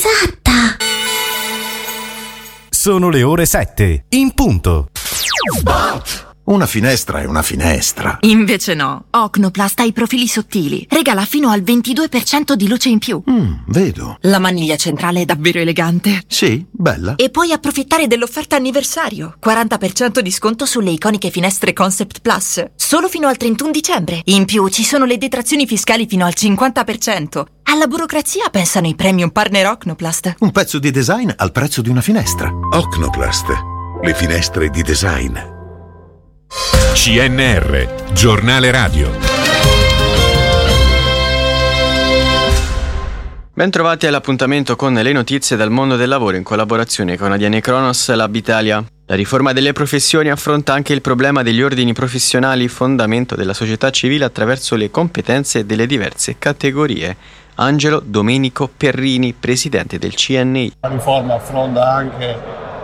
esatta. Sono le ore 7, in punto. Una finestra è una finestra. Invece no. Ocnoplast ha i profili sottili. Regala fino al 22% di luce in più. Vedo. La maniglia centrale è davvero elegante. Sì, bella. E puoi approfittare dell'offerta anniversario. 40% di sconto sulle iconiche finestre Concept Plus. Solo fino al 31 dicembre. In più ci sono le detrazioni fiscali fino al 50%. Alla burocrazia pensano i premium partner Ocnoplast. Un pezzo di design al prezzo di una finestra. Ocnoplast, le finestre di design. CNR, giornale radio. Bentrovati all'appuntamento con le notizie dal mondo del lavoro in collaborazione con Adiane Kronos Lab Italia. La riforma delle professioni affronta anche il problema degli ordini professionali, fondamento della società civile attraverso le competenze delle diverse categorie. Angelo Domenico Perrini, presidente del CNI. La riforma affronta anche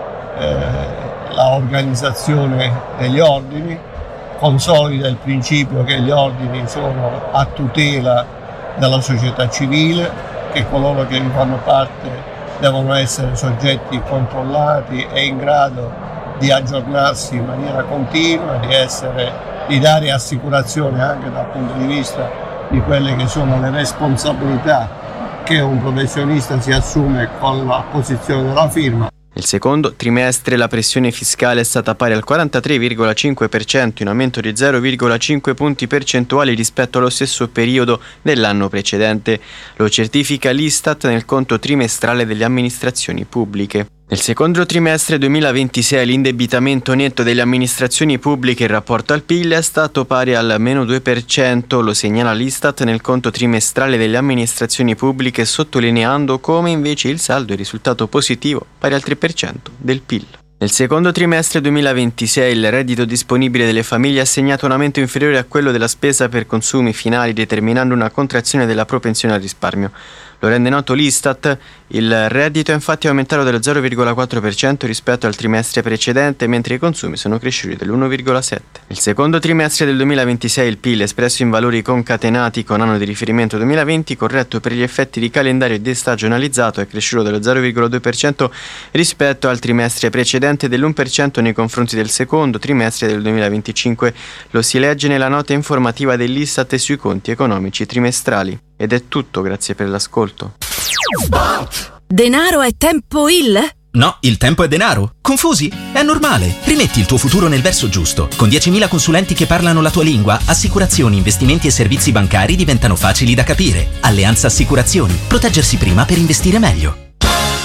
la organizzazione degli ordini, consolida il principio che gli ordini sono a tutela della società civile, che coloro che vi fanno parte devono essere soggetti controllati e in grado di aggiornarsi in maniera continua, di dare assicurazione anche dal punto di vista di quelle che sono le responsabilità che un professionista si assume con la posizione della firma. Nel secondo trimestre la pressione fiscale è stata pari al 43,5%, in aumento di 0,5 punti percentuali rispetto allo stesso periodo dell'anno precedente. Lo certifica l'Istat nel conto trimestrale delle amministrazioni pubbliche. Nel secondo trimestre 2026 l'indebitamento netto delle amministrazioni pubbliche in rapporto al PIL è stato pari al meno 2%, lo segnala l'Istat nel conto trimestrale delle amministrazioni pubbliche, sottolineando come invece il saldo è risultato positivo, pari al 3% del PIL. Nel secondo trimestre 2026 il reddito disponibile delle famiglie ha segnato un aumento inferiore a quello della spesa per consumi finali, determinando una contrazione della propensione al risparmio. Lo rende noto l'Istat, il reddito è infatti aumentato dello 0,4% rispetto al trimestre precedente, mentre i consumi sono cresciuti dell'1,7%. Nel secondo trimestre del 2026 il PIL, espresso in valori concatenati con anno di riferimento 2020, corretto per gli effetti di calendario destagionalizzato, è cresciuto dello 0,2% rispetto al trimestre precedente e dell'1% nei confronti del secondo trimestre del 2025. Lo si legge nella nota informativa dell'Istat sui conti economici trimestrali. Ed è tutto, grazie per l'ascolto. Denaro è tempo il? No, il tempo è denaro. Confusi? È normale. Rimetti il tuo futuro nel verso giusto. Con 10.000 consulenti che parlano la tua lingua, assicurazioni, investimenti e servizi bancari diventano facili da capire. Alleanza Assicurazioni. Proteggersi prima per investire meglio.